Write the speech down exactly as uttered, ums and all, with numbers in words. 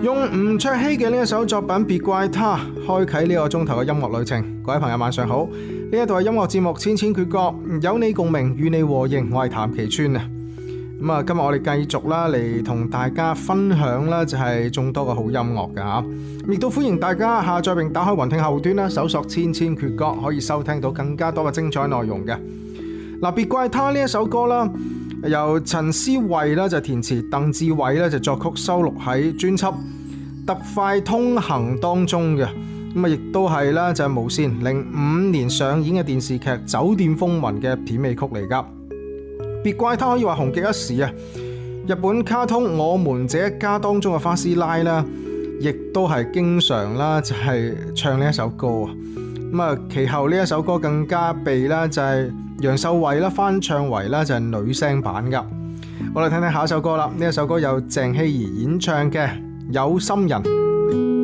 用吳卓羲嘅呢一首作品《別怪他》開啟呢個鐘頭嘅音樂旅程。各位朋友晚上好，呢一度係音樂節目《千千闕歌》，有你共鳴，與你和應，我係譚其川啊。咁啊，今日我哋繼續啦嚟同大家分享啦，就係眾多嘅好音樂㗎吓，亦都歡迎大家下載並打開雲聽後端啦，搜索《千千闕歌》，可以收聽到更加多嘅精彩內容嘅。嗱，《別怪他》呢一首歌啦，由陳思慧啦就填詞，鄧志偉咧就作曲，收錄喺專輯《特快通行》當中嘅。咁啊，亦都係啦，就係無綫零五年上演嘅電視劇《酒店風雲》嘅片尾曲嚟噶。別怪他可以話紅極一時啊！日本卡通《我們這一家》當中嘅花師奶啦，亦都係經常啦就係唱呢一首歌啊。咁啊，其後呢一首歌更加被啦就係楊秀慧啦翻唱為啦就係女聲版噶。我哋聽聽下一首歌啦，呢一首歌由鄭希怡演唱嘅《有心人》。